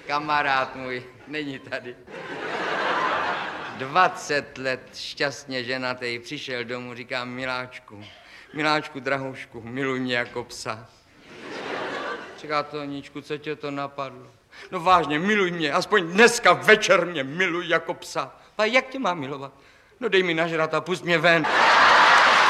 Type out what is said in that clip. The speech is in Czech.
Kamarád můj není tady. 20 let šťastně ženatý, přišel domů, říká Miláčku, drahoušku, miluj mě jako psa. Říká Toníčku, co tě to napadlo? No vážně, miluj mě, aspoň dneska večer mě miluj jako psa. A jak tě mám milovat? No dej mi nažrat a pust mě ven.